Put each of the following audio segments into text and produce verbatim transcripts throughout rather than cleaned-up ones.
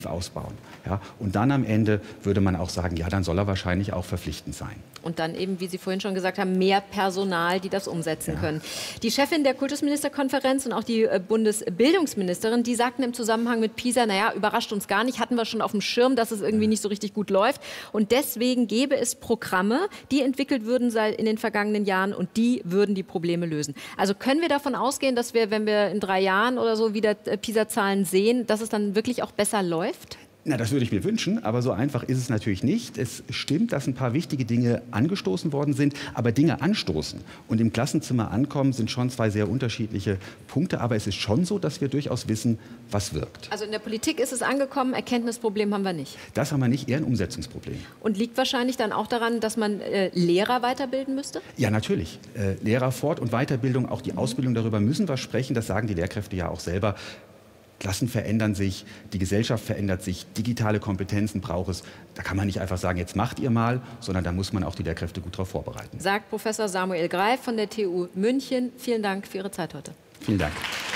ausbauen. Ja? Und dann am Ende würde man auch sagen, ja, dann soll er wahrscheinlich auch verpflichtend sein. Und dann eben, wie Sie vorhin schon gesagt haben, mehr Personal, die das umsetzen Ja. können. Die Chefin der Kultusministerkonferenz und auch die äh, Bundesbildungsministerin, die sagten im Zusammenhang mit PISA, naja, überrascht uns gar nicht, hatten wir schon auf dem Schirm, dass es irgendwie nicht so richtig gut läuft. Und deswegen gäbe es Programme, die entwickelt würden seit in den vergangenen Jahren und die würden die Probleme lösen. Also können wir davon ausgehen, dass wir, wenn wir in drei Jahren oder so wieder äh, PISA-Zahlen sehen, dass es dann wirklich auch besser läuft? Na, das würde ich mir wünschen, aber so einfach ist es natürlich nicht. Es stimmt, dass ein paar wichtige Dinge angestoßen worden sind, aber Dinge anstoßen und im Klassenzimmer ankommen sind schon zwei sehr unterschiedliche Punkte. Aber es ist schon so, dass wir durchaus wissen, was wirkt. Also in der Politik ist es angekommen, Erkenntnisproblem haben wir nicht. Das haben wir nicht, eher ein Umsetzungsproblem. Und liegt wahrscheinlich dann auch daran, dass man äh, Lehrer weiterbilden müsste? Ja, natürlich. Äh, Lehrer, Fort- und Weiterbildung, auch die Ausbildung, darüber müssen wir sprechen. Das sagen die Lehrkräfte ja auch selber. Klassen verändern sich, die Gesellschaft verändert sich, digitale Kompetenzen braucht es. Da kann man nicht einfach sagen, jetzt macht ihr mal, sondern da muss man auch die Lehrkräfte gut darauf vorbereiten. Sagt Professor Samuel Greif von der T U München. Vielen Dank für Ihre Zeit heute. Vielen Dank.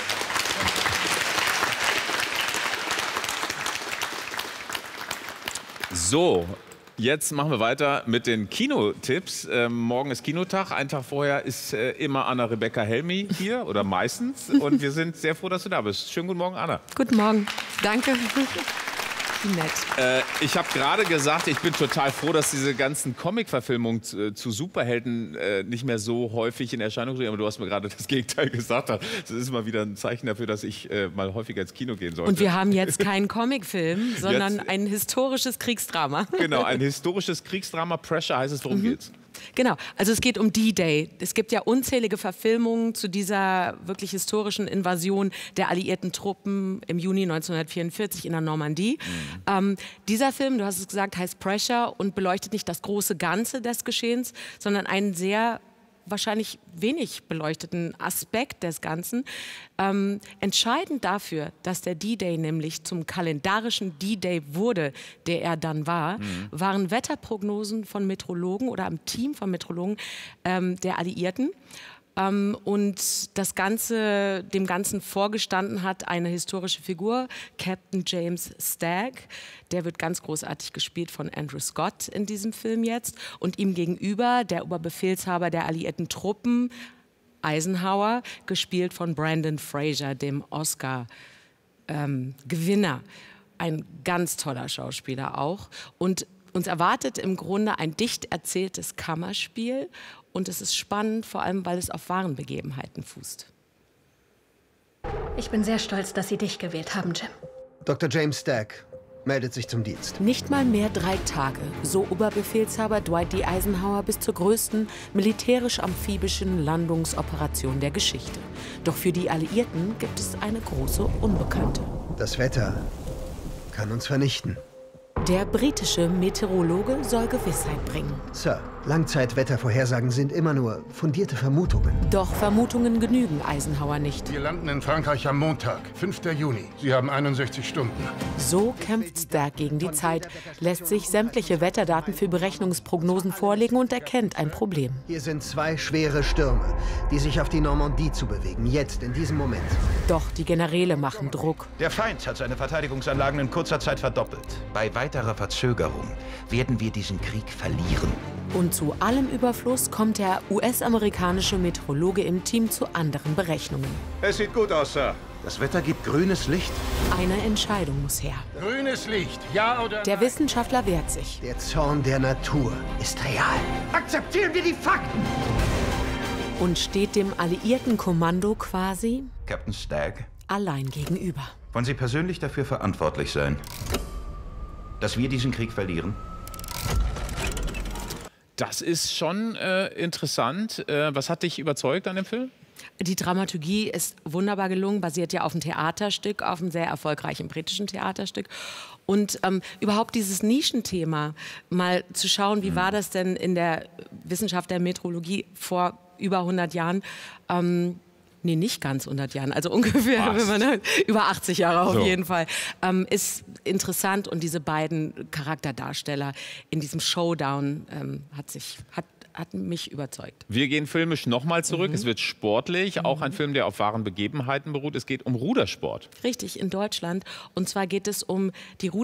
So. Jetzt machen wir weiter mit den Kinotipps. Ähm, morgen ist Kinotag. Einen Tag vorher ist äh, immer Anna-Rebecca Helmy hier, oder meistens. Und wir sind sehr froh, dass du da bist. Schönen guten Morgen, Anna. Guten Morgen. Danke. Nett. Äh, ich habe gerade gesagt, ich bin total froh, dass diese ganzen Comic-Verfilmungen zu, zu Superhelden äh, nicht mehr so häufig in Erscheinung treten. Aber du hast mir gerade das Gegenteil gesagt. Das ist mal wieder ein Zeichen dafür, dass ich äh, mal häufiger ins Kino gehen sollte. Und wir haben jetzt keinen Comicfilm, sondern Jetzt, ein historisches Kriegsdrama. Genau, ein historisches Kriegsdrama. Pressure heißt es. Worum mhm. geht's? Genau, also es geht um D-Day. Es gibt ja unzählige Verfilmungen zu dieser wirklich historischen Invasion der alliierten Truppen im Juni neunzehnhundertvierundvierzig in der Normandie. Mhm. Ähm, dieser Film, du hast es gesagt, heißt Pressure und beleuchtet nicht das große Ganze des Geschehens, sondern einen sehr wahrscheinlich wenig beleuchteten Aspekt des Ganzen. Ähm, entscheidend dafür, dass der D-Day nämlich zum kalendarischen D-Day wurde, der er dann war, mhm. waren Wetterprognosen von Meteorologen oder einem Team von Meteorologen ähm, der Alliierten. Ähm, und das Ganze, dem Ganzen vorgestanden hat eine historische Figur, Captain James Stagg. Der wird ganz großartig gespielt von Andrew Scott in diesem Film jetzt. Und ihm gegenüber der Oberbefehlshaber der alliierten Truppen, Eisenhower, gespielt von Brendan Fraser, dem Oscar-Gewinner. Ähm, Ein ganz toller Schauspieler auch. Und uns erwartet im Grunde ein dicht erzähltes Kammerspiel. Und es ist spannend, vor allem, weil es auf wahren Begebenheiten fußt. Ich bin sehr stolz, dass Sie dich gewählt haben, Jim. Doktor James Stagg meldet sich zum Dienst. Nicht mal mehr drei Tage, so Oberbefehlshaber Dwight D. Eisenhower bis zur größten militärisch-amphibischen Landungsoperation der Geschichte. Doch für die Alliierten gibt es eine große Unbekannte. Das Wetter kann uns vernichten. Der britische Meteorologe soll Gewissheit bringen. Sir, Langzeitwettervorhersagen sind immer nur fundierte Vermutungen. Doch Vermutungen genügen Eisenhower nicht. Wir landen in Frankreich am Montag, fünften Juni. Sie haben einundsechzig Stunden. So kämpft Stagg gegen die Zeit, lässt sich sämtliche Wetterdaten für Berechnungsprognosen vorlegen und erkennt ein Problem. Hier sind zwei schwere Stürme, die sich auf die Normandie zubewegen, jetzt, in diesem Moment. Doch die Generäle machen Druck. Der Feind hat seine Verteidigungsanlagen in kurzer Zeit verdoppelt. Bei weiterer Verzögerung werden wir diesen Krieg verlieren. Und zu allem Überfluss kommt der U S-amerikanische Meteorologe im Team zu anderen Berechnungen. Es sieht gut aus, Sir. Das Wetter gibt grünes Licht. Eine Entscheidung muss her. Grünes Licht, ja oder nein? Der Wissenschaftler wehrt sich. Der Zorn der Natur ist real. Akzeptieren wir die Fakten! Und steht dem alliierten Kommando quasi Captain Stagg allein gegenüber. Wollen Sie persönlich dafür verantwortlich sein, dass wir diesen Krieg verlieren? Das ist schon äh, interessant. Äh, was hat dich überzeugt an dem Film? Die Dramaturgie ist wunderbar gelungen, basiert ja auf einem Theaterstück, auf einem sehr erfolgreichen britischen Theaterstück. Und ähm, überhaupt dieses Nischenthema, mal zu schauen, wie mhm. war das denn in der Wissenschaft der Meteorologie vor über hundert Jahren, ähm, nee, nicht ganz hundert Jahren, also ungefähr wenn man, über achtzig Jahre auf so. jeden Fall, ähm, ist interessant. Und diese beiden Charakterdarsteller in diesem Showdown ähm, hat sich, hat, hat mich überzeugt. Wir gehen filmisch nochmal zurück. Mhm. Es wird sportlich, mhm. auch ein Film, der auf wahren Begebenheiten beruht. Es geht um Rudersport. Richtig, in Deutschland. Und zwar geht es um die Ruder